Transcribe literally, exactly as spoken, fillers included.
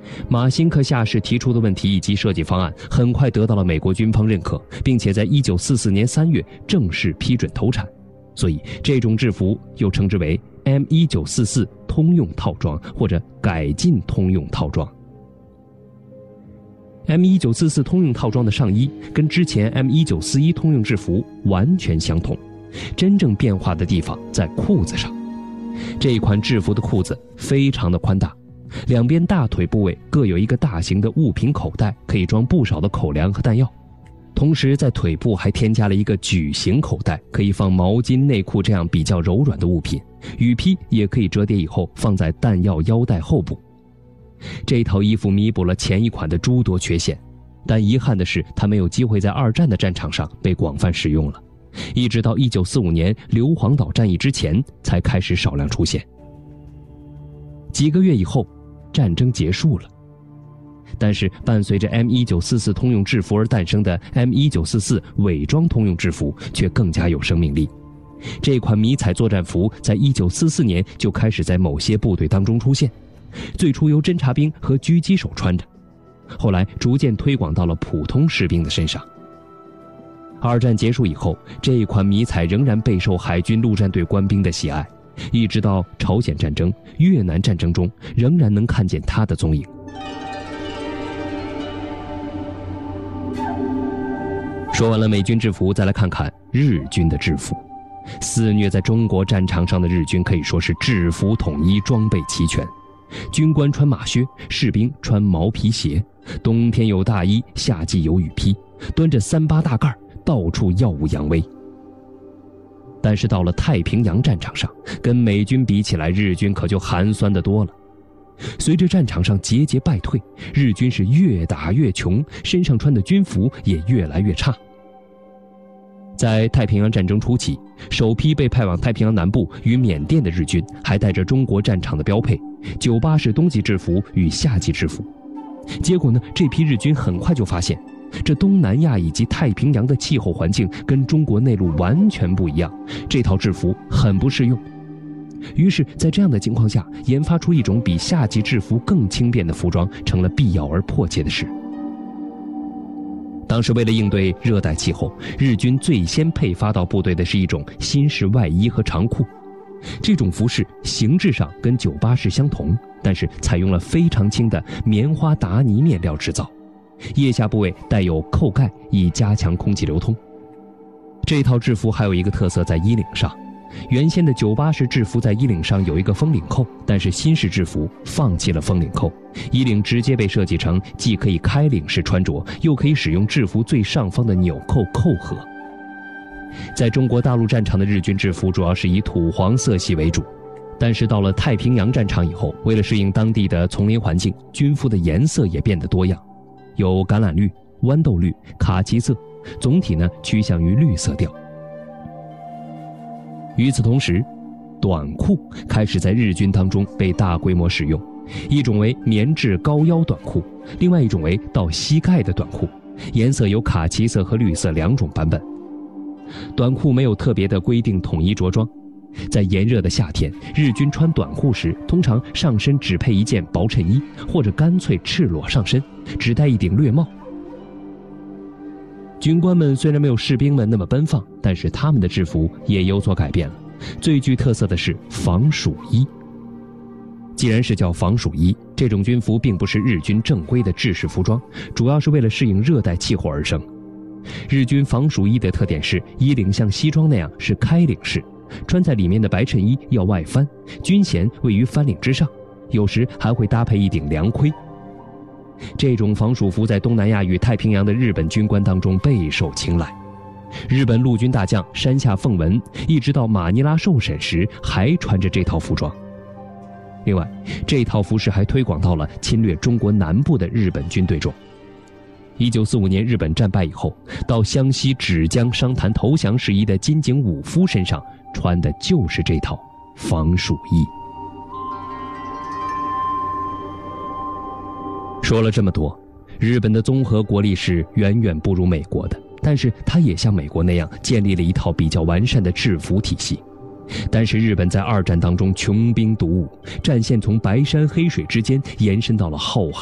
马辛克下士提出的问题以及设计方案很快得到了美国军方认可，并且在一九四四年三月正式批准投产，所以这种制服又称之为 M 一九四四 通用套装或者改进通用套装。M 一九四四 通用套装的上衣跟之前 M 一九四一 通用制服完全相同，真正变化的地方在裤子上。这一款制服的裤子非常的宽大，两边大腿部位各有一个大型的物品口袋，可以装不少的口粮和弹药。同时在腿部还添加了一个矩形口袋，可以放毛巾、内裤这样比较柔软的物品，雨披也可以折叠以后放在弹药腰带后部。这套衣服弥补了前一款的诸多缺陷，但遗憾的是它没有机会在二战的战场上被广泛使用了，一直到一九四五年硫磺岛战役之前才开始少量出现。几个月以后，战争结束了，但是伴随着 M 一九四四 通用制服而诞生的 M 一九四四 伪装通用制服却更加有生命力。这款迷彩作战服在一九四四年就开始在某些部队当中出现，最初由侦察兵和狙击手穿着，后来逐渐推广到了普通士兵的身上。二战结束以后，这一款迷彩仍然备受海军陆战队官兵的喜爱，一直到朝鲜战争、越南战争中仍然能看见它的踪影。说完了美军制服，再来看看日军的制服。肆虐在中国战场上的日军可以说是制服统一，装备齐全。军官穿马靴，士兵穿毛皮鞋，冬天有大衣，夏季有雨披，端着三八大盖，到处耀武扬威。但是到了太平洋战场上，跟美军比起来，日军可就寒酸得多了。随着战场上节节败退，日军是越打越穷，身上穿的军服也越来越差。在太平洋战争初期，首批被派往太平洋南部与缅甸的日军还带着中国战场的标配九八式冬季制服与夏季制服。结果呢，这批日军很快就发现，这东南亚以及太平洋的气候环境跟中国内陆完全不一样，这套制服很不适用。于是在这样的情况下，研发出一种比夏季制服更轻便的服装成了必要而迫切的事。当时为了应对热带气候，日军最先配发到部队的是一种新式外衣和长裤。这种服饰形制上跟九八式相同，但是采用了非常轻的棉花达尼面料制造，腋下部位带有扣盖，以加强空气流通。这套制服还有一个特色在衣领上，原先的九八式制服在衣领上有一个风领扣，但是新式制服放弃了风领扣，衣领直接被设计成既可以开领式穿着，又可以使用制服最上方的纽扣扣合。在中国大陆战场的日军制服主要是以土黄色系为主，但是到了太平洋战场以后，为了适应当地的丛林环境，军服的颜色也变得多样，有橄榄绿、豌豆绿、卡其色，总体呢趋向于绿色调。与此同时，短裤开始在日军当中被大规模使用，一种为棉质高腰短裤，另外一种为到膝盖的短裤，颜色有卡其色和绿色两种版本。短裤没有特别的规定统一着装，在炎热的夏天，日军穿短裤时通常上身只配一件薄衬衣，或者干脆赤裸上身，只戴一顶略帽。军官们虽然没有士兵们那么奔放，但是他们的制服也有所改变了。最具特色的是防暑衣。既然是叫防暑衣，这种军服并不是日军正规的制式服装，主要是为了适应热带气候而生。日军防暑衣的特点是衣领像西装那样是开领式，穿在里面的白衬衣要外翻，军衔位于翻领之上，有时还会搭配一顶凉盔。这种防暑服在东南亚与太平洋的日本军官当中备受青睐。日本陆军大将山下奉文一直到马尼拉受审时还穿着这套服装。另外，这套服饰还推广到了侵略中国南部的日本军队中。一九四五年日本战败以后，到湘西芷江商谈投降事宜的金井武夫身上穿的就是这套防暑衣。说了这么多，日本的综合国力是远远不如美国的，但是它也像美国那样建立了一套比较完善的制服体系。但是日本在二战当中穷兵黩武，战线从白山黑水之间延伸到了浩瀚